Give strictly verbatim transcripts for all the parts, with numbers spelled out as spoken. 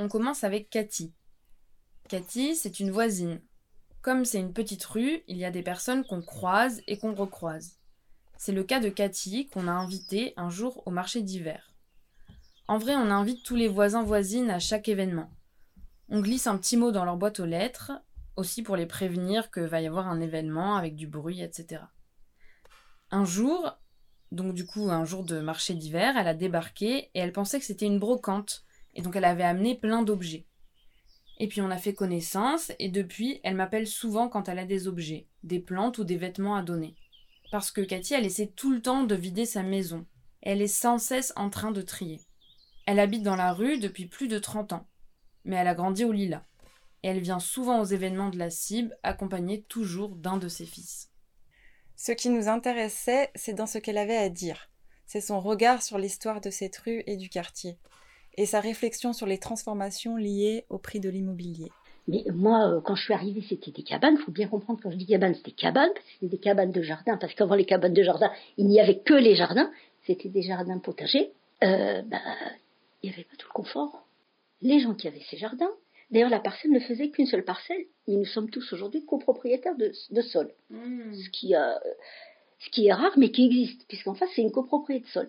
On commence avec Cathy. Cathy, c'est une voisine. Comme c'est une petite rue, il y a des personnes qu'on croise et qu'on recroise. C'est le cas de Cathy qu'on a invitée un jour au marché d'hiver. En vrai, on invite tous les voisins-voisines à chaque événement. On glisse un petit mot dans leur boîte aux lettres, aussi pour les prévenir qu'il va y avoir un événement avec du bruit, et cetera. Un jour, donc du coup un jour de marché d'hiver, elle a débarqué et elle pensait que c'était une brocante, et donc elle avait amené plein d'objets. Et puis on a fait connaissance, et depuis, elle m'appelle souvent quand elle a des objets, des plantes ou des vêtements à donner. Parce que Cathy, elle essaie tout le temps de vider sa maison. Elle est sans cesse en train de trier. Elle habite dans la rue depuis plus de trente ans, mais elle a grandi au Lilas. Et elle vient souvent aux événements de la Cible, accompagnée toujours d'un de ses fils. Ce qui nous intéressait, c'est dans ce qu'elle avait à dire. C'est son regard sur l'histoire de cette rue et du quartier. Et sa réflexion sur les transformations liées au prix de l'immobilier. Mais moi, quand je suis arrivée, c'était des cabanes. Il faut bien comprendre, quand je dis cabanes, c'était cabanes, parce que c'était des cabanes de jardin. Parce qu'avant les cabanes de jardin, il n'y avait que les jardins. C'était des jardins potagers. Euh, bah, il n'y avait pas tout le confort. Les gens qui avaient ces jardins, d'ailleurs, la parcelle ne faisait qu'une seule parcelle. Et nous sommes tous aujourd'hui copropriétaires de, de sol. Mmh. Ce, qui, euh, ce qui est rare, mais qui existe, puisqu'en fait, c'est une copropriété de sol.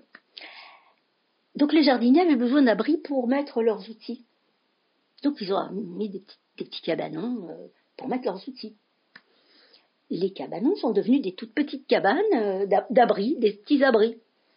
Donc les jardiniers avaient besoin d'abris pour mettre leurs outils. Donc ils ont mis des petits, des petits cabanons euh, pour mettre leurs outils. Les cabanons sont devenus des toutes petites cabanes euh, d'abris, des petits abris.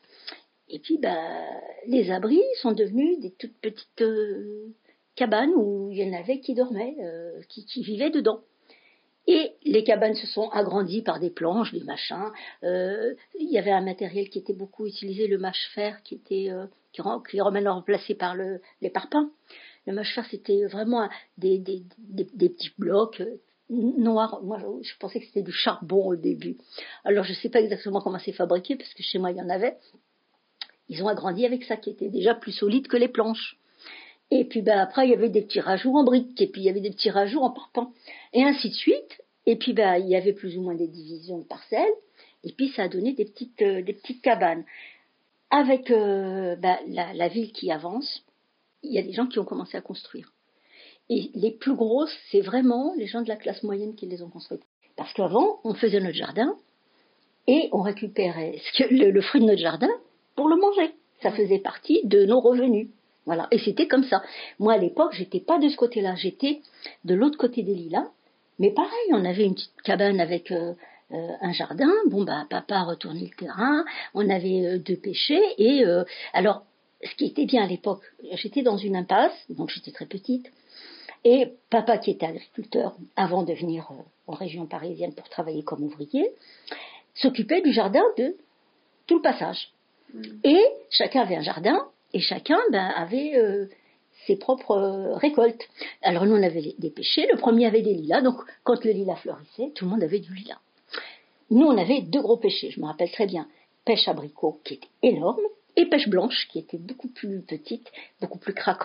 Et puis bah, les abris sont devenus des toutes petites euh, cabanes où il y en avait qui dormaient, euh, qui, qui vivaient dedans. Et les cabanes se sont agrandies par des planches, des machins. Euh, il y avait un matériel qui était beaucoup utilisé, le mâche-fer, qui était euh, qui, qui est maintenant remplacé par le, les parpaings. Le mâche-fer, c'était vraiment des, des, des, des petits blocs euh, noirs. Moi, je, je pensais que c'était du charbon au début. Alors, je ne sais pas exactement comment c'est fabriqué, parce que chez moi, il y en avait. Ils ont agrandi avec ça, qui était déjà plus solide que les planches. Et puis ben, après, il y avait des petits rajouts en briques, et puis il y avait des petits rajouts en parpaing, et ainsi de suite. Et puis ben, il y avait plus ou moins des divisions de parcelles, et puis ça a donné des petites, euh, des petites cabanes. Avec euh, ben, la, la ville qui avance, il y a des gens qui ont commencé à construire. Et les plus grosses, c'est vraiment les gens de la classe moyenne qui les ont construites. Parce qu'avant, on faisait notre jardin, et on récupérait le, le fruit de notre jardin pour le manger. Ça faisait partie de nos revenus. Voilà, et c'était comme ça. Moi, à l'époque, j'étais pas de ce côté-là, j'étais de l'autre côté des Lilas. Mais pareil, on avait une petite cabane avec euh, euh, un jardin. Bon, bah, papa retournait le terrain. On avait euh, deux pêchers. Et euh, alors, ce qui était bien à l'époque, j'étais dans une impasse, donc j'étais très petite. Et papa, qui était agriculteur, avant de venir euh, en région parisienne pour travailler comme ouvrier, s'occupait du jardin de tout le passage. Mmh. Et chacun avait un jardin. Et chacun ben, avait euh, ses propres euh, récoltes. Alors nous, on avait des pêchers. Le premier avait des lilas. Donc, quand le lilas fleurissait, tout le monde avait du lilas. Nous, on avait deux gros pêchers, je me rappelle très bien. Pêche abricot, qui était énorme, et pêche blanche, qui était beaucoup plus petite, beaucoup plus craquante.